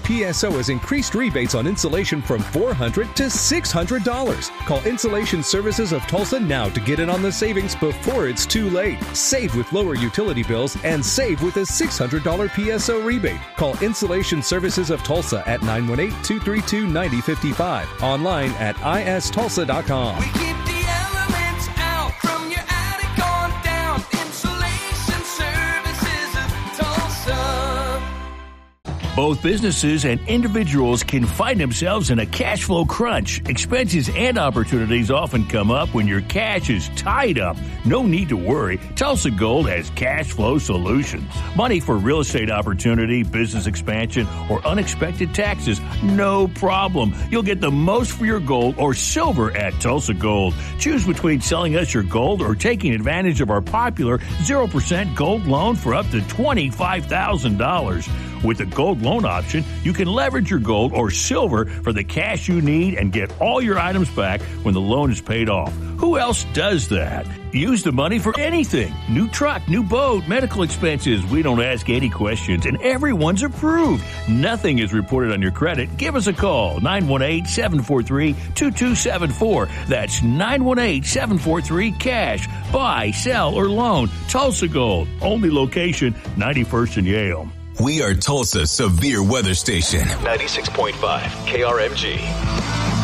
PSO has increased rebates on insulation from $400 to $600. Call Insulation Services of Tulsa now to get in on the savings before it's too late. Save with lower utility bills and save with a $600 PSO rebate. Call Insulation Services of Tulsa at 918-232-9055. Online at istulsa.com. We keep the elements out from your attic on down. Insulation Services of Tulsa. Both businesses and individuals can find themselves in a cash flow crunch. Expenses and opportunities often come up when your cash is tied up. No need to worry. Tulsa Gold has cash flow solutions. Money for real estate opportunity, business expansion, or unexpected taxes, no problem. You'll get the most for your gold or silver at Tulsa Gold. Choose between selling us your gold or taking advantage of our popular 0% gold loan for up to $25,000. With the gold loan option, you can leverage your gold or silver for the cash you need and get all your items back when the loan is paid off. Who else does that? Use the money for anything. New truck, new boat, medical expenses. We don't ask any questions, and everyone's approved. Nothing is reported on your credit. Give us a call, 918-743-2274. That's 918-743-CASH. Buy, sell, or loan. Tulsa Gold. Only location, 91st and Yale. We are Tulsa's severe weather station. 96.5 KRMG.